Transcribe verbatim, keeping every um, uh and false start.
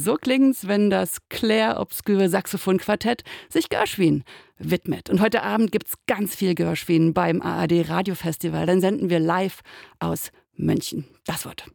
So klingt's, wenn das Clair Obscure Saxophon Quartett sich Gershwin widmet. Und heute Abend gibt's ganz viel Gershwin beim A R D Radiofestival. Dann senden wir live aus München. Das Wort.